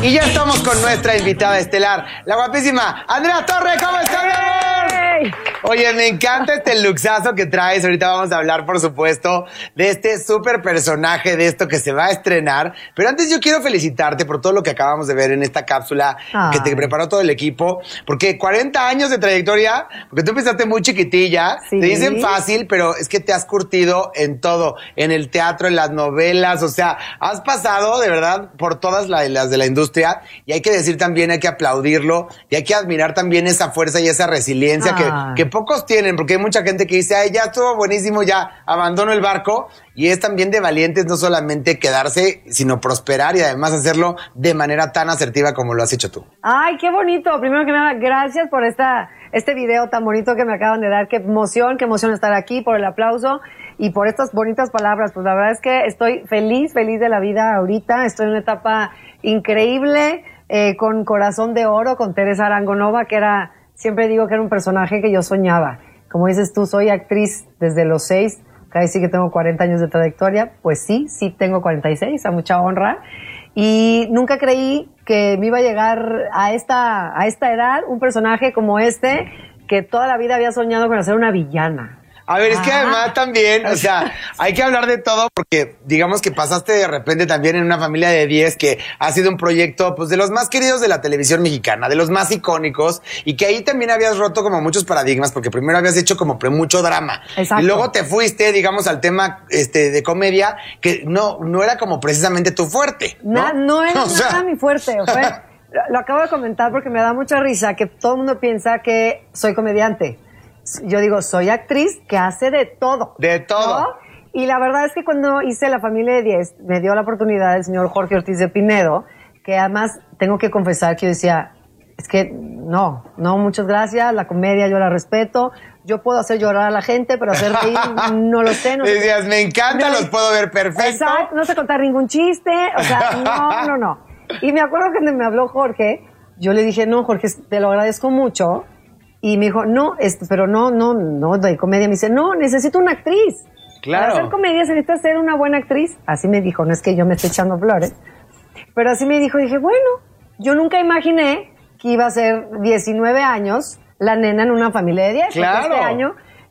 Y ya estamos con nuestra invitada estelar, la guapísima Andrea Torre. ¿Cómo estás, mi amor? Oye, me encanta este luxazo que traes. Ahorita vamos a hablar, por supuesto, de este súper personaje, de esto que se va a estrenar. Pero antes yo quiero felicitarte por todo lo que acabamos de ver en esta cápsula que te preparó todo el equipo. Porque 40 años de trayectoria, porque tú empezaste muy chiquitilla. Sí. Te dicen fácil, pero es que te has curtido en todo. En el teatro, en las novelas. O sea, has pasado, de verdad, por todas las de la industria. Y hay que decir también, hay que aplaudirlo. Y hay que admirar también esa fuerza y esa resiliencia que pocos tienen, porque hay mucha gente que dice, ay, ya estuvo buenísimo, ya abandono el barco, y es también de valientes no solamente quedarse, sino prosperar y además hacerlo de manera tan asertiva como lo has hecho tú. Ay, qué bonito. Primero que nada, gracias por este video tan bonito que me acaban de dar. Qué emoción estar aquí, por el aplauso y por estas bonitas palabras. Pues la verdad es que estoy feliz de la vida ahorita. Estoy en una etapa increíble, con Corazón de Oro, con Teresa Arangonova, que era... Siempre digo que era un personaje que yo soñaba. Como dices tú, soy actriz desde los 6, casi sí que tengo 40 años de trayectoria. Pues sí tengo 46, a mucha honra. Y nunca creí que me iba a llegar a esta edad un personaje como este, que toda la vida había soñado con hacer una villana. A ver, es que además también, o sea, hay que hablar de todo porque digamos que pasaste de repente también en una familia de 10 que ha sido un proyecto pues de los más queridos de la televisión mexicana, de los más icónicos, y que ahí también habías roto como muchos paradigmas porque primero habías hecho como mucho drama. Exacto. Y luego te fuiste, digamos, al tema de comedia que no era como precisamente tu fuerte. No era nada mi fuerte, o sea, lo acabo de comentar porque me da mucha risa que todo el mundo piensa que soy comediante. Yo digo, soy actriz que hace de todo. De todo. ¿No? Y la verdad es que cuando hice La Familia de 10, me dio la oportunidad el señor Jorge Ortiz de Pinedo, que además tengo que confesar que yo decía, es que no, muchas gracias, la comedia yo la respeto, yo puedo hacer llorar a la gente, pero hacer reír no lo sé. Decías, me encanta, los puedo ver perfecto. Exacto, no sé contar ningún chiste, o sea, no. Y me acuerdo que me habló Jorge, yo le dije, no, Jorge, te lo agradezco mucho. Y me dijo, pero no, de comedia. Me dice, no, necesito una actriz. Claro. Para hacer comedia se necesita ser una buena actriz. Así me dijo, no es que yo me esté echando flores. Pero así me dijo, dije, bueno, yo nunca imaginé que iba a ser 19 años la nena en Una Familia de 10. Claro. Este año,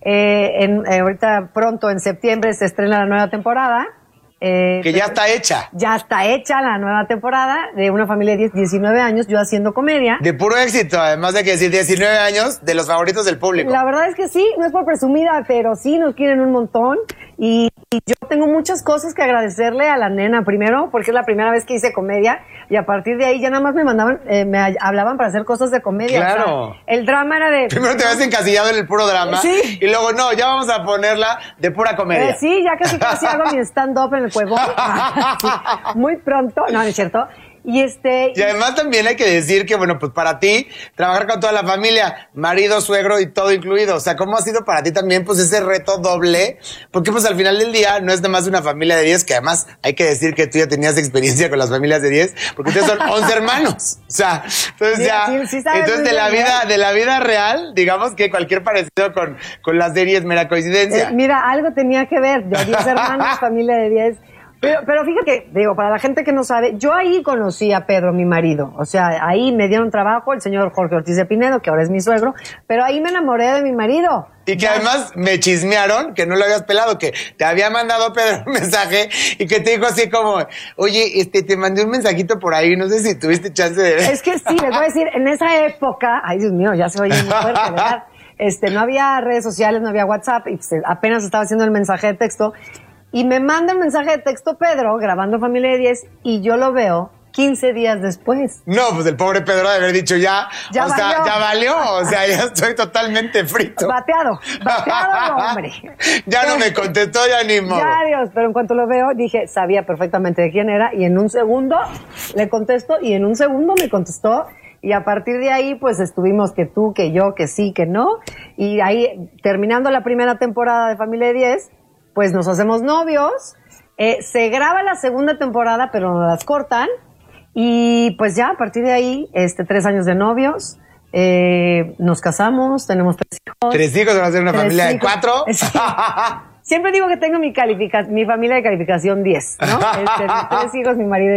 ahorita pronto, en septiembre, se estrena la nueva temporada. Que ya está hecha. Ya está hecha la nueva temporada de Una Familia de 10, 19 años, yo haciendo comedia. De puro éxito, además de que decir 19 años, de los favoritos del público. La verdad es que sí, no es por presumida, pero sí nos quieren un montón. Y yo tengo muchas cosas que agradecerle a la nena, primero, porque es la primera vez que hice comedia, y a partir de ahí ya nada más me hablaban para hacer cosas de comedia. Claro. O sea, el drama era de... Primero te habías encasillado en el puro drama. Sí. Y luego, no, ya vamos a ponerla de pura comedia. Sí, ya casi hago mi stand-up en el Cuevón. Sí, muy pronto, no es cierto. Y además también hay que decir que, bueno, pues para ti, trabajar con toda la familia, marido, suegro y todo incluido, o sea, ¿cómo ha sido para ti también, pues, ese reto doble? Porque, pues, al final del día no es nada más una familia de 10, que además hay que decir que tú ya tenías experiencia con las familias de 10, porque ustedes son 11 hermanos. O sea, entonces ya, sí entonces de la vida real, digamos que cualquier parecido con las series es mera coincidencia. Mira, algo tenía que ver, yo 10 hermanos, familia de 10. Pero fíjate, digo, para la gente que no sabe, yo ahí conocí a Pedro, mi marido. O sea, ahí me dieron trabajo el señor Jorge Ortiz de Pinedo, que ahora es mi suegro, pero ahí me enamoré de mi marido. Y que además me chismearon que no lo habías pelado, que te había mandado Pedro un mensaje y que te dijo así como, oye, te mandé un mensajito por ahí, no sé si tuviste chance de ver. Es que sí, les voy a decir, en esa época, ay Dios mío, ya se oye muy fuerte, ¿verdad? No había redes sociales, no había WhatsApp, y pues, apenas estaba haciendo el mensaje de texto. Y me manda un mensaje de texto Pedro, grabando Familia de 10, y yo lo veo 15 días después. No, pues el pobre Pedro de haber dicho ya valió, o sea, ya estoy totalmente frito. Bateado, hombre. Ya no me contestó, ya ni modo. Ya, Dios, pero en cuanto lo veo, dije, sabía perfectamente de quién era, y en un segundo le contesto, y en un segundo me contestó, y a partir de ahí, pues estuvimos que tú, que yo, que sí, que no, y ahí, terminando la primera temporada de Familia de 10, pues nos hacemos novios, se graba la segunda temporada, pero nos las cortan, y pues ya, a partir de ahí, 3 años de novios, nos casamos, tenemos 3 hijos. 3 hijos, van a ser una familia de 4. Sí. Siempre digo que tengo mi familia de calificación 10, ¿no? 3 hijos, mi marido